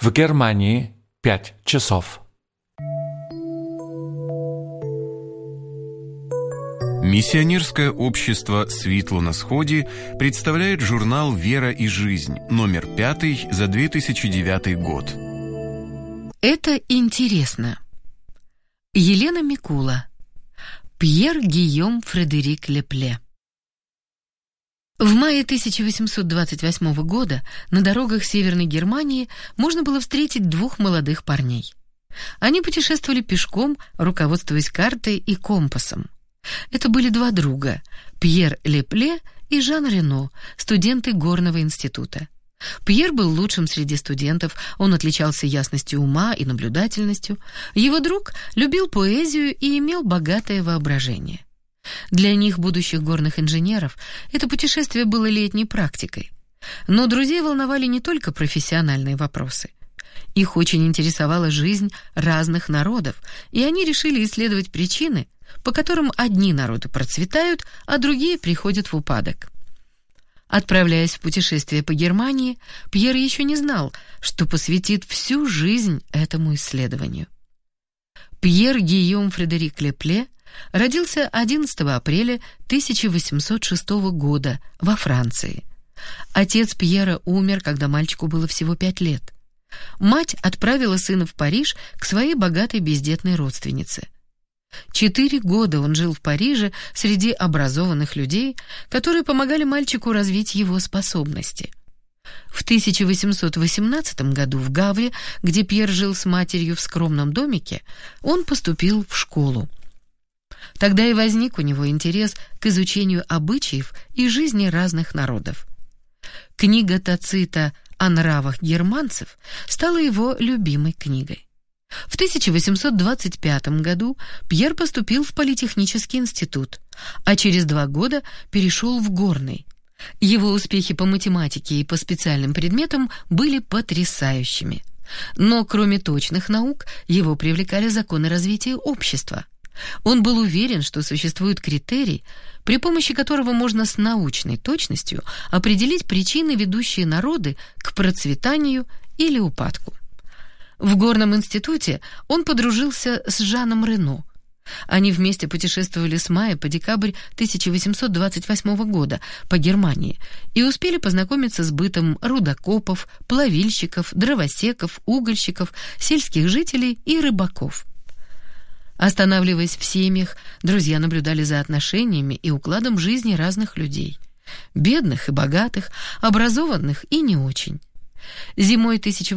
В Германии 5 часов. Миссионерское общество «Світло на Сході» представляет журнал «Вера и жизнь», номер 5 за 2009 год. Это интересно. Елена Микула. Пьер Гийом Фредерик Лепле. В мае 1828 года на дорогах Северной Германии можно было встретить двух молодых парней. Они путешествовали пешком, руководствуясь картой и компасом. Это были два друга – Пьер Лепле и Жан Рено, студенты горного института. Пьер был лучшим среди студентов, он отличался ясностью ума и наблюдательностью. Его друг любил поэзию и имел богатое воображение. Для них, будущих горных инженеров, это путешествие было летней практикой. Но друзей волновали не только профессиональные вопросы. Их очень интересовала жизнь разных народов, и они решили исследовать причины, по которым одни народы процветают, а другие приходят в упадок. Отправляясь в путешествие по Германии, Пьер еще не знал, что посвятит всю жизнь этому исследованию. Пьер Гийом Фредерик Лепле родился 11 апреля 1806 года во Франции. Отец Пьера умер, когда мальчику было всего 5 лет. Мать отправила сына в Париж к своей богатой бездетной родственнице. 4 года он жил в Париже среди образованных людей, которые помогали мальчику развить его способности. В 1818 году в Гавре, где Пьер жил с матерью в скромном домике, он поступил в школу. Тогда и возник у него интерес к изучению обычаев и жизни разных народов. Книга Тацита о нравах германцев стала его любимой книгой. В 1825 году Пьер поступил в Политехнический институт, а через 2 года перешел в горный. Его успехи по математике и по специальным предметам были потрясающими. Но кроме точных наук, его привлекали законы развития общества. Он был уверен, что существует критерий, при помощи которого можно с научной точностью определить причины, ведущие народы к процветанию или упадку. В горном институте он подружился с Жаном Рено. Они вместе путешествовали с мая по декабрь 1828 года по Германии и успели познакомиться с бытом рудокопов, плавильщиков, дровосеков, угольщиков, сельских жителей и рыбаков. Останавливаясь в семьях, друзья наблюдали за отношениями и укладом жизни разных людей – бедных и богатых, образованных и не очень. Зимой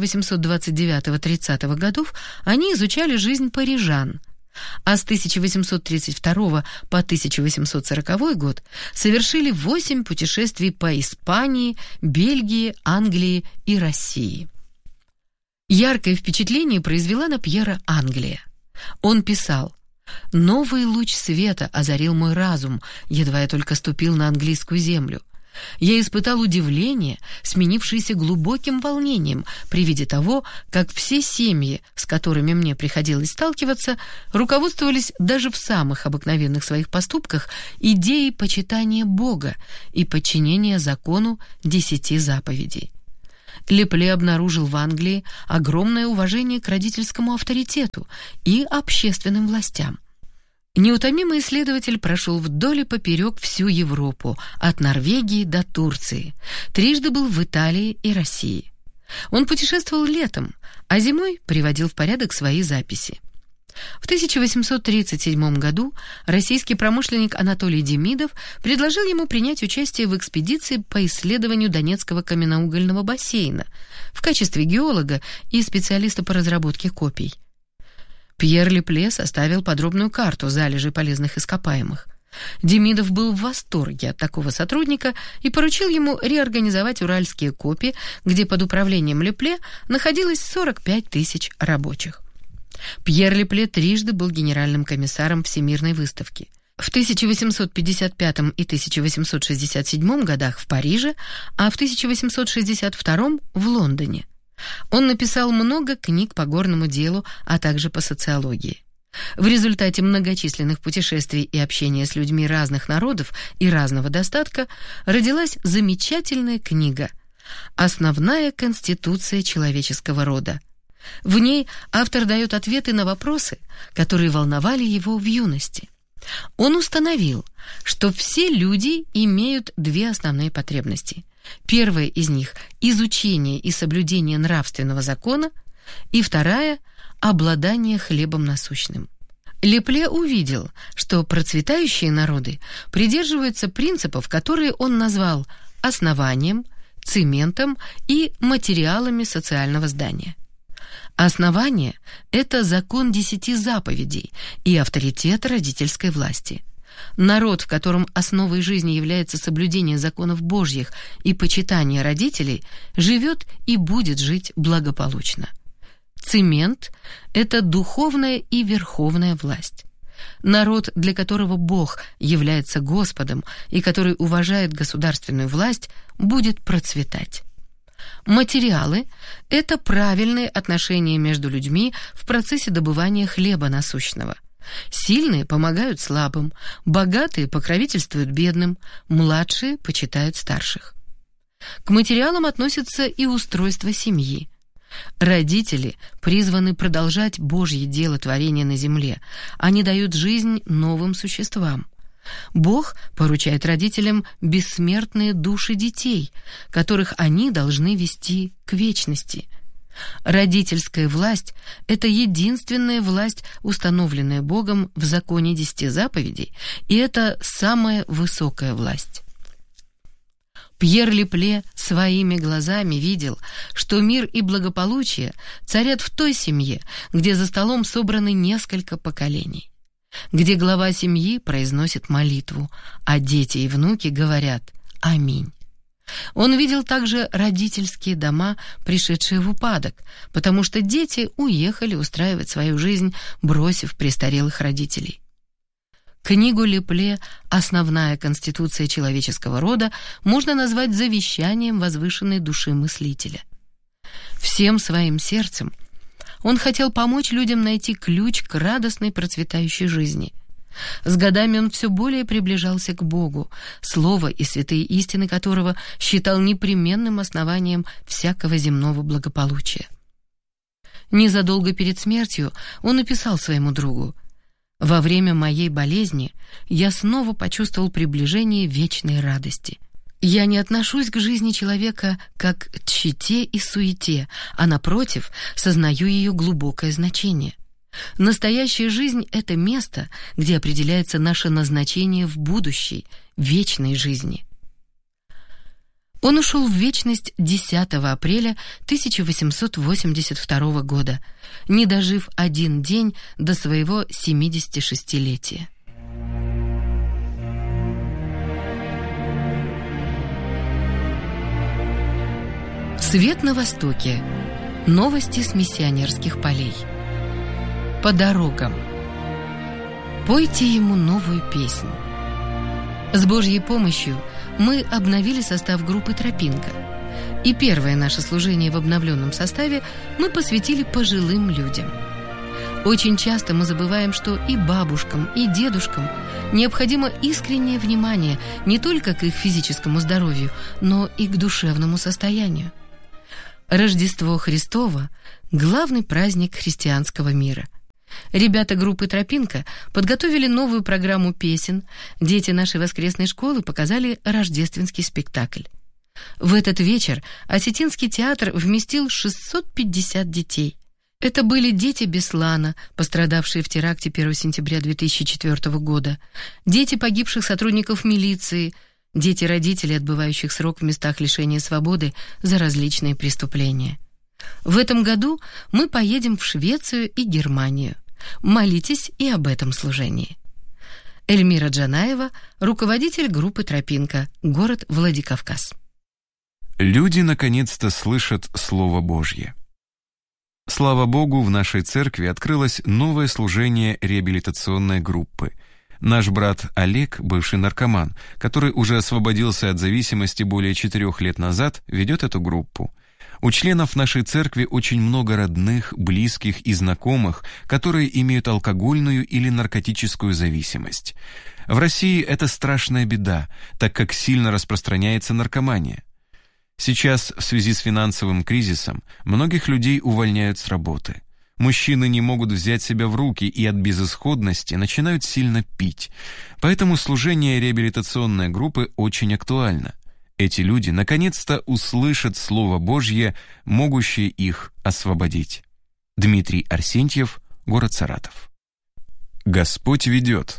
1829-30 годов они изучали жизнь парижан, а с 1832 по 1840 год совершили 8 путешествий по Испании, Бельгии, Англии и России. Яркое впечатление произвела на Пьера Англия. Он писал: «Новый луч света озарил мой разум, едва я только ступил на английскую землю. Я испытал удивление, сменившееся глубоким волнением при виде того, как все семьи, с которыми мне приходилось сталкиваться, руководствовались даже в самых обыкновенных своих поступках идеей почитания Бога и подчинения закону 10 заповедей». Лепле обнаружил в Англии огромное уважение к родительскому авторитету и общественным властям. Неутомимый исследователь прошел вдоль и поперек всю Европу, от Норвегии до Турции. 3 был в Италии и России. Он путешествовал летом, а зимой приводил в порядок свои записи. В 1837 году российский промышленник Анатолий Демидов предложил ему принять участие в экспедиции по исследованию Донецкого каменноугольного бассейна в качестве геолога и специалиста по разработке копий. Пьер Лепле составил подробную карту залежей полезных ископаемых. Демидов был в восторге от такого сотрудника и поручил ему реорганизовать уральские копи, где под управлением Лепле находилось 45 тысяч рабочих. Пьер Лепле 3 был генеральным комиссаром Всемирной выставки. В 1855 и 1867 годах в Париже, а в 1862 в Лондоне. Он написал много книг по горному делу, а также по социологии. В результате многочисленных путешествий и общения с людьми разных народов и разного достатка родилась замечательная книга «Основная конституция человеческого рода». В ней автор дает ответы на вопросы, которые волновали его в юности. Он установил, что все люди имеют две основные потребности. Первая из них – изучение и соблюдение нравственного закона, и вторая – обладание хлебом насущным. Лепле увидел, что процветающие народы придерживаются принципов, которые он назвал основанием, цементом и материалами социального здания. Основание – это закон 10 заповедей и авторитет родительской власти. Народ, в котором основой жизни является соблюдение законов Божьих и почитание родителей, живет и будет жить благополучно. Цемент – это духовная и верховная власть. Народ, для которого Бог является Господом и который уважает государственную власть, будет процветать. Материалы – это правильные отношения между людьми в процессе добывания хлеба насущного. Сильные помогают слабым, богатые покровительствуют бедным, младшие почитают старших. К материалам относится и устройство семьи. Родители призваны продолжать Божье дело творения на земле. Они дают жизнь новым существам. Бог поручает родителям бессмертные души детей, которых они должны вести к вечности. Родительская власть – это единственная власть, установленная Богом в законе 10 заповедей, и это самая высокая власть. Пьер Лепле своими глазами видел, что мир и благополучие царят в той семье, где за столом собраны несколько поколений, где глава семьи произносит молитву, а дети и внуки говорят «Аминь». Он видел также родительские дома, пришедшие в упадок, потому что дети уехали устраивать свою жизнь, бросив престарелых родителей. Книгу Лепле «Основная конституция человеческого рода» можно назвать завещанием возвышенной души мыслителя. Всем своим сердцем он хотел помочь людям найти ключ к радостной процветающей жизни. С годами он все более приближался к Богу, слово и святые истины которого считал непременным основанием всякого земного благополучия. Незадолго перед смертью он написал своему другу: «Во время моей болезни я снова почувствовал приближение вечной радости. Я не отношусь к жизни человека как к тщете и суете, а, напротив, сознаю ее глубокое значение. Настоящая жизнь — это место, где определяется наше назначение в будущей, вечной жизни». Он ушел в вечность 10 апреля 1882 года, не дожив один день до своего 76-летия. Свет на востоке. Новости с миссионерских полей. По дорогам. Пойте ему новую песнь. С Божьей помощью мы обновили состав группы «Тропинка». И первое наше служение в обновленном составе мы посвятили пожилым людям. Очень часто мы забываем, что и бабушкам, и дедушкам необходимо искреннее внимание не только к их физическому здоровью, но и к душевному состоянию. Рождество Христово – главный праздник христианского мира. Ребята группы «Тропинка» подготовили новую программу песен, дети нашей воскресной школы показали рождественский спектакль. В этот вечер Осетинский театр вместил 650 детей. Это были дети Беслана, пострадавшие в теракте 1 сентября 2004 года, дети погибших сотрудников милиции, дети родителей, отбывающих срок в местах лишения свободы за различные преступления. В этом году мы поедем в Швецию и Германию. Молитесь и об этом служении. Эльмира Джанаева, руководитель группы «Тропинка», город Владикавказ. Люди наконец-то слышат Слово Божье. Слава Богу, в нашей церкви открылось новое служение реабилитационной группы. Наш брат Олег, бывший наркоман, который уже освободился от зависимости более 4 лет назад, ведет эту группу. У членов нашей церкви очень много родных, близких и знакомых, которые имеют алкогольную или наркотическую зависимость. В России это страшная беда, так как сильно распространяется наркомания. Сейчас в связи с финансовым кризисом многих людей увольняют с работы. Мужчины не могут взять себя в руки и от безысходности начинают сильно пить. Поэтому служение реабилитационной группы очень актуально. Эти люди наконец-то услышат Слово Божье, могущее их освободить. Дмитрий Арсентьев, город Саратов. Господь ведет.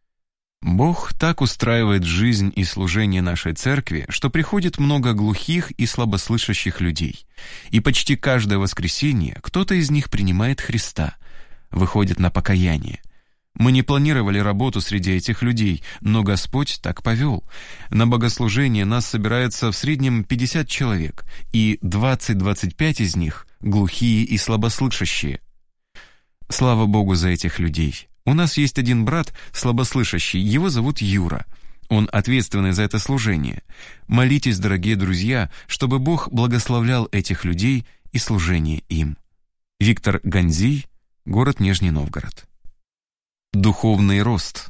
Бог так устраивает жизнь и служение нашей церкви, что приходит много глухих и слабослышащих людей. И почти каждое воскресенье кто-то из них принимает Христа, выходит на покаяние. Мы не планировали работу среди этих людей, но Господь так повел. На богослужение нас собирается в среднем 50 человек, и 20-25 из них глухие и слабослышащие. Слава Богу за этих людей. У нас есть один брат, слабослышащий, его зовут Юра. Он ответственный за это служение. Молитесь, дорогие друзья, чтобы Бог благословлял этих людей и служение им. Виктор Ганзий, город Нижний Новгород. Духовный рост.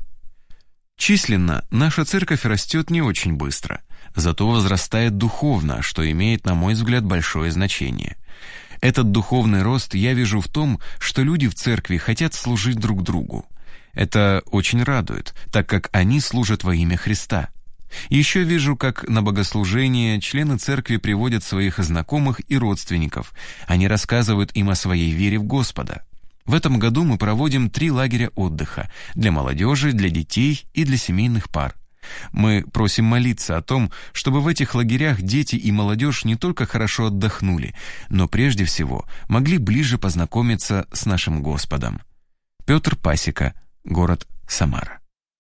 Численно наша церковь растет не очень быстро, зато возрастает духовно, что имеет, на мой взгляд, большое значение. Этот духовный рост я вижу в том, что люди в церкви хотят служить друг другу. Это очень радует, так как они служат во имя Христа. Еще вижу, как на богослужение члены церкви приводят своих знакомых и родственников. Они рассказывают им о своей вере в Господа. В этом году мы проводим 3 лагеря отдыха для молодежи, для детей и для семейных пар. Мы просим молиться о том, чтобы в этих лагерях дети и молодежь не только хорошо отдохнули, но прежде всего могли ближе познакомиться с нашим Господом. Петр Пасека, город Самара.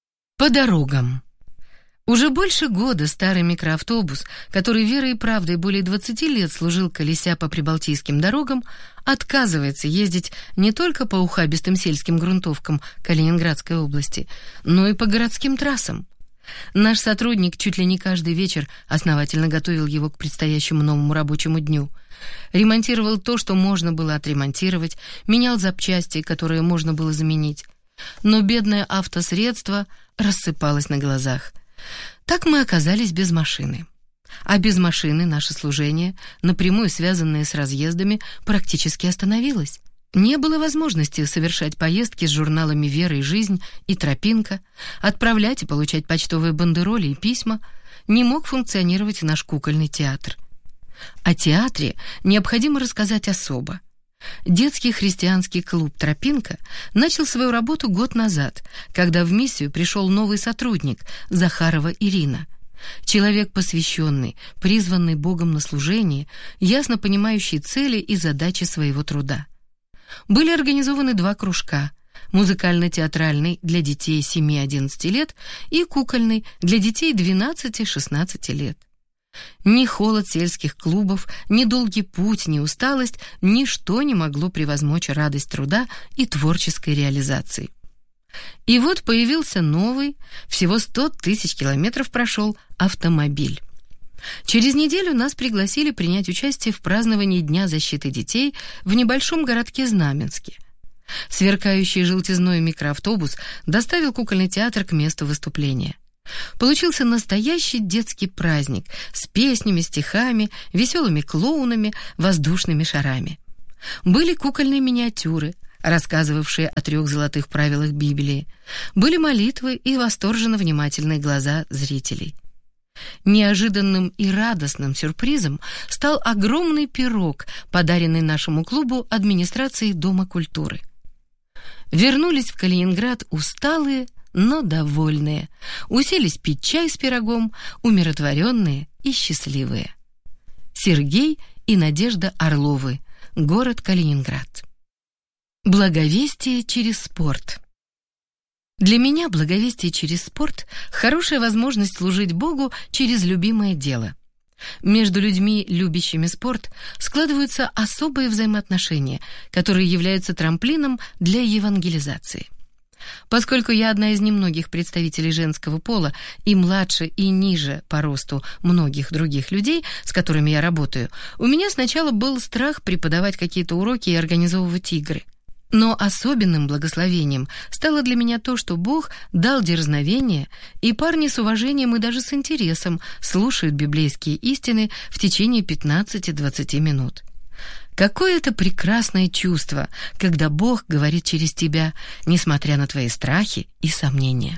По дорогам. Уже больше года старый микроавтобус, который верой и правдой более 20 лет служил колеся по прибалтийским дорогам, отказывается ездить не только по ухабистым сельским грунтовкам Калининградской области, но и по городским трассам. Наш сотрудник чуть ли не каждый вечер основательно готовил его к предстоящему новому рабочему дню. Ремонтировал то, что можно было отремонтировать, менял запчасти, которые можно было заменить. Но бедное автосредство рассыпалось на глазах. Так мы оказались без машины. А без машины наше служение, напрямую связанное с разъездами, практически остановилось. Не было возможности совершать поездки с журналами «Вера и жизнь» и «Тропинка», отправлять и получать почтовые бандероли и письма. Не мог функционировать наш кукольный театр. О театре необходимо рассказать особо. Детский христианский клуб «Тропинка» начал свою работу год назад, когда в миссию пришел новый сотрудник, Захарова Ирина. Человек посвященный, призванный Богом на служение, ясно понимающий цели и задачи своего труда. Были организованы 2 кружка: музыкально-театральный для детей 7-11 лет и кукольный для детей 12-16 лет. Ни холод сельских клубов, ни долгий путь, ни усталость — ничто не могло превозмочь радость труда и творческой реализации. И вот появился новый, всего 100 тысяч километров прошел, автомобиль. Через неделю нас пригласили принять участие в праздновании Дня защиты детей в небольшом городке Знаменске. Сверкающий желтизной микроавтобус доставил кукольный театр к месту выступления. Получился настоящий детский праздник с песнями, стихами, веселыми клоунами, воздушными шарами. Были кукольные миниатюры, рассказывавшие о 3 золотых правилах Библии. Были молитвы и восторженно внимательные глаза зрителей. Неожиданным и радостным сюрпризом стал огромный пирог, подаренный нашему клубу администрацией Дома культуры. Вернулись в Калининград усталые, но довольные, уселись пить чай с пирогом, умиротворенные и счастливые. Сергей и Надежда Орловы, город Калининград. Благовестие через спорт. Для меня благовестие через спорт – хорошая возможность служить Богу через любимое дело. Между людьми, любящими спорт, складываются особые взаимоотношения, которые являются трамплином для евангелизации. Поскольку я одна из немногих представителей женского пола и младше и ниже по росту многих других людей, с которыми я работаю, у меня сначала был страх преподавать какие-то уроки и организовывать игры. Но особенным благословением стало для меня то, что Бог дал дерзновение, и парни с уважением и даже с интересом слушают библейские истины в течение 15-20 минут. Какое это прекрасное чувство, когда Бог говорит через тебя, несмотря на твои страхи и сомнения.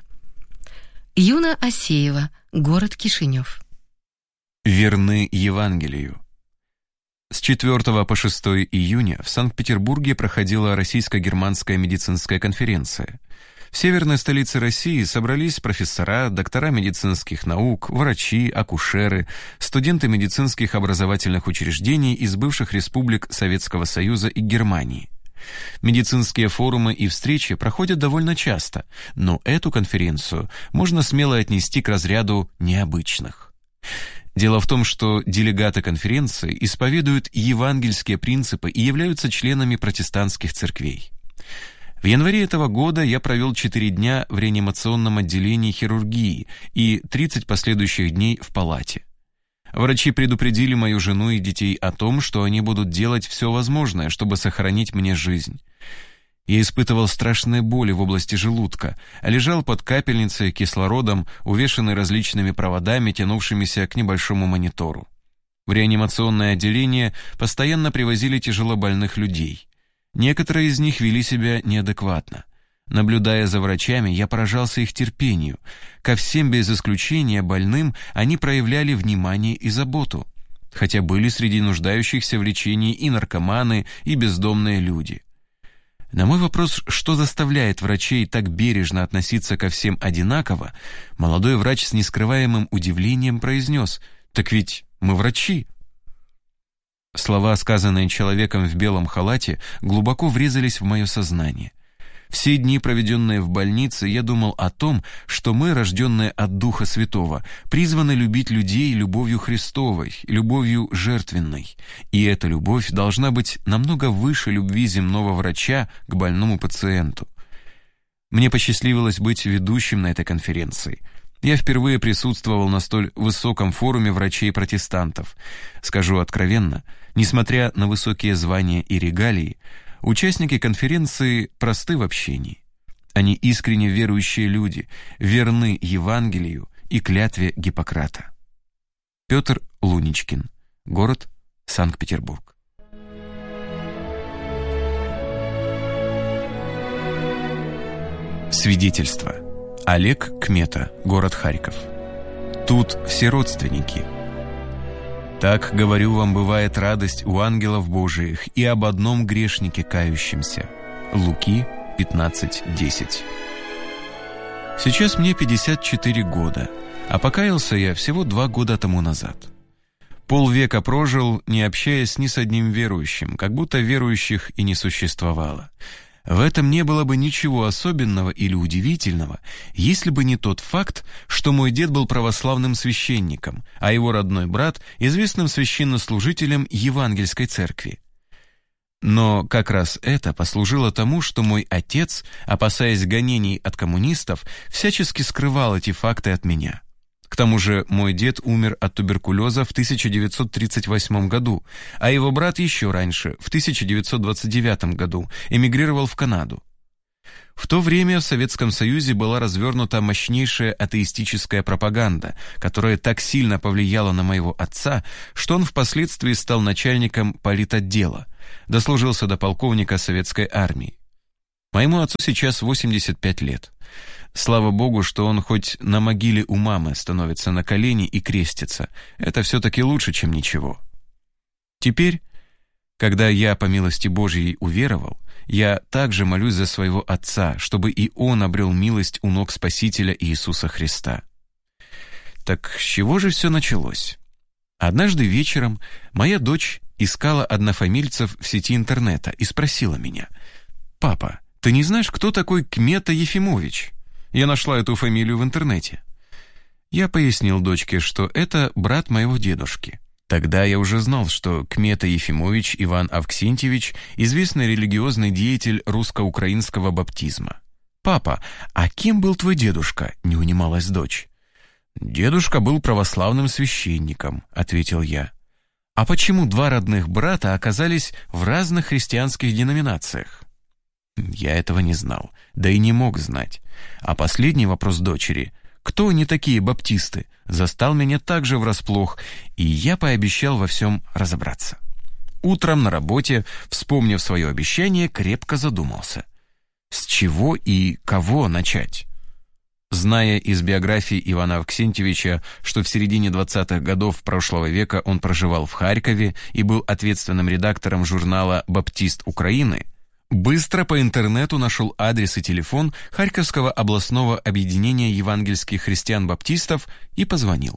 Юна Асеева, город Кишинев. Верны Евангелию. С 4 по 6 июня в Санкт-Петербурге проходила Российско-германская медицинская конференция. В северной столице России собрались профессора, доктора медицинских наук, врачи, акушеры, студенты медицинских образовательных учреждений из бывших республик Советского Союза и Германии. Медицинские форумы и встречи проходят довольно часто, но эту конференцию можно смело отнести к разряду необычных. Дело в том, что делегаты конференции исповедуют евангельские принципы и являются членами протестантских церквей. В январе этого года я провел 4 дня в реанимационном отделении хирургии и 30 последующих дней в палате. Врачи предупредили мою жену и детей о том, что они будут делать все возможное, чтобы сохранить мне жизнь. Я испытывал страшные боли в области желудка, а лежал под капельницей кислородом, увешанной различными проводами, тянувшимися к небольшому монитору. В реанимационное отделение постоянно привозили тяжелобольных людей. Некоторые из них вели себя неадекватно. Наблюдая за врачами, я поражался их терпению. Ко всем без исключения больным они проявляли внимание и заботу, хотя были среди нуждающихся в лечении и наркоманы, и бездомные люди. На мой вопрос, что заставляет врачей так бережно относиться ко всем одинаково, молодой врач с нескрываемым удивлением произнес: «Так ведь мы врачи». Слова, сказанные человеком в белом халате, глубоко врезались в мое сознание. Все дни, проведенные в больнице, я думал о том, что мы, рожденные от Духа Святого, призваны любить людей любовью Христовой, любовью жертвенной. И эта любовь должна быть намного выше любви земного врача к больному пациенту. Мне посчастливилось быть ведущим на этой конференции. Я впервые присутствовал на столь высоком форуме врачей-протестантов. Скажу откровенно, несмотря на высокие звания и регалии, участники конференции просты в общении. Они искренне верующие люди, верны Евангелию и клятве Гиппократа. Петр Луничкин, город Санкт-Петербург. Свидетельство. Олег Кмета, город Харьков. Тут все родственники. Так, говорю вам, бывает радость у ангелов Божиих и об одном грешнике кающемся. Луки 15:10. Сейчас мне 54 года, а покаялся я всего 2 года тому назад. Полвека прожил, не общаясь ни с одним верующим, как будто верующих и не существовало. В этом не было бы ничего особенного или удивительного, если бы не тот факт, что мой дед был православным священником, а его родной брат – известным священнослужителем Евангельской церкви. Но как раз это послужило тому, что мой отец, опасаясь гонений от коммунистов, всячески скрывал эти факты от меня. К тому же мой дед умер от туберкулеза в 1938 году, а его брат еще раньше, в 1929 году, эмигрировал в Канаду. В то время в Советском Союзе была развернута мощнейшая атеистическая пропаганда, которая так сильно повлияла на моего отца, что он впоследствии стал начальником политотдела, дослужился до полковника советской армии. Моему отцу сейчас 85 лет. Слава Богу, что он хоть на могиле у мамы становится на колени и крестится. Это все-таки лучше, чем ничего. Теперь, когда я, по милости Божьей, уверовал, я также молюсь за своего отца, чтобы и он обрел милость у ног Спасителя Иисуса Христа. Так с чего же все началось? Однажды вечером моя дочь искала однофамильцев в сети интернета и спросила меня: «Папа, ты не знаешь, кто такой Кмета Ефимович? Я нашла эту фамилию в интернете». Я пояснил дочке, что это брат моего дедушки. Тогда я уже знал, что Кмета Ефимович Иван Авксентьевич – известный религиозный деятель русско-украинского баптизма. «Папа, а кем был твой дедушка?» – не унималась дочь. «Дедушка был православным священником», – ответил я. «А почему 2 родных брата оказались в разных христианских деноминациях?» Я этого не знал, да и не мог знать. А последний вопрос дочери «Кто они такие баптисты?» застал меня также врасплох, и я пообещал во всем разобраться. Утром на работе, вспомнив свое обещание, крепко задумался. С чего и кого начать? Зная из биографии Ивана Авксентьевича, что в середине 20-х годов прошлого века он проживал в Харькове и был ответственным редактором журнала «Баптист Украины», быстро по интернету нашел адрес и телефон Харьковского областного объединения евангельских христиан-баптистов и позвонил.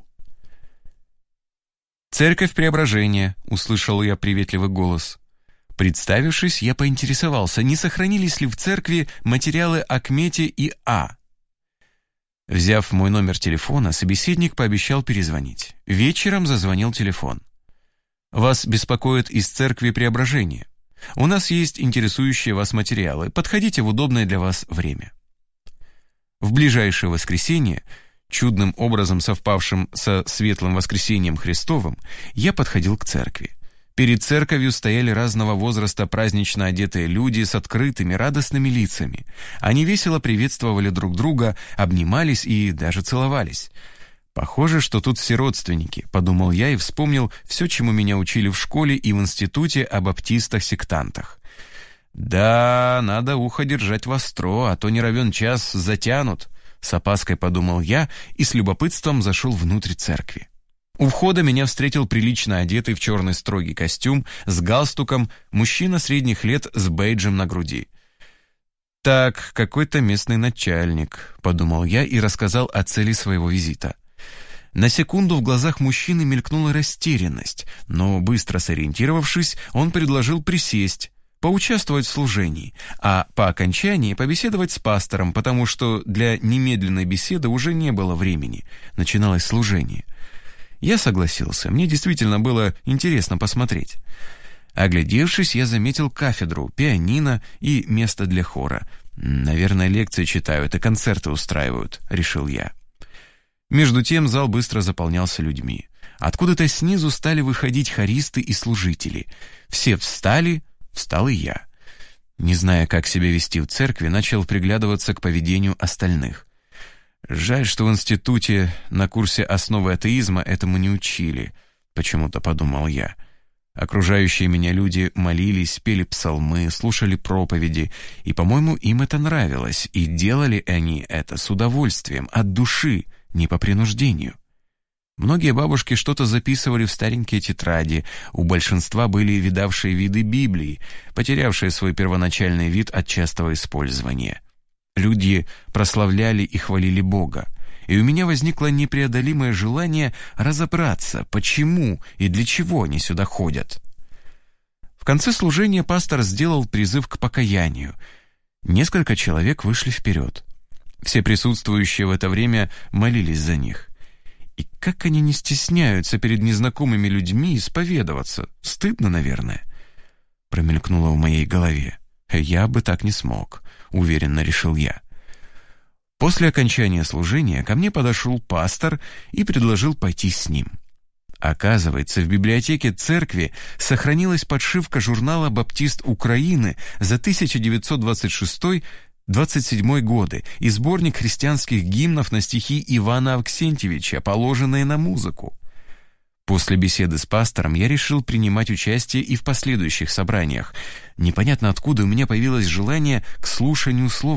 «Церковь Преображения», — услышал я приветливый голос. Представившись, я поинтересовался, не сохранились ли в церкви материалы о Кмете и А. Взяв мой номер телефона, собеседник пообещал перезвонить. Вечером зазвонил телефон. «Вас беспокоит из церкви Преображения. У нас есть интересующие вас материалы. Подходите в удобное для вас время». В ближайшее воскресенье, чудным образом совпавшим со Светлым Воскресением Христовым, я подходил к церкви. Перед церковью стояли разного возраста празднично одетые люди с открытыми, радостными лицами. Они весело приветствовали друг друга, обнимались и даже целовались. «Похоже, что тут все родственники», — подумал я и вспомнил все, чему меня учили в школе и в институте о баптистах-сектантах. «Да, надо ухо держать востро, а то не равен час затянут», — с опаской подумал я и с любопытством зашел внутрь церкви. У входа меня встретил прилично одетый в черный строгий костюм с галстуком мужчина средних лет с бейджем на груди. «Так, какой-то местный начальник», — подумал я и рассказал о цели своего визита. На секунду в глазах мужчины мелькнула растерянность, но, быстро сориентировавшись, он предложил присесть, поучаствовать в служении, а по окончании побеседовать с пастором, потому что для немедленной беседы уже не было времени, начиналось служение. Я согласился, мне действительно было интересно посмотреть. Оглядевшись, я заметил кафедру, пианино и место для хора. «Наверное, лекции читают и концерты устраивают», — решил я. Между тем зал быстро заполнялся людьми. Откуда-то снизу стали выходить хористы и служители. Все встали, встал и я. Не зная, как себя вести в церкви, начал приглядываться к поведению остальных. Жаль, что в институте на курсе «Основы атеизма» этому не учили, почему-то подумал я. Окружающие меня люди молились, пели псалмы, слушали проповеди, и, по-моему, им это нравилось, и делали они это с удовольствием, от души, не по принуждению. Многие бабушки что-то записывали в старенькие тетради, у большинства были видавшие виды Библии, потерявшие свой первоначальный вид от частого использования. Люди прославляли и хвалили Бога, и у меня возникло непреодолимое желание разобраться, почему и для чего они сюда ходят. В конце служения пастор сделал призыв к покаянию. Несколько человек вышли вперед. Все присутствующие в это время молились за них. И как они не стесняются перед незнакомыми людьми исповедоваться? Стыдно, наверное. Промелькнуло в моей голове. Я бы так не смог, уверенно решил я. После окончания служения ко мне подошел пастор и предложил пойти с ним. Оказывается, в библиотеке церкви сохранилась подшивка журнала «Баптист Украины» за 1926-27 годы и сборник христианских гимнов на стихи Ивана Авксентьевича, положенные на музыку. После беседы с пастором я решил принимать участие и в последующих собраниях. Непонятно откуда у меня появилось желание к слушанию слова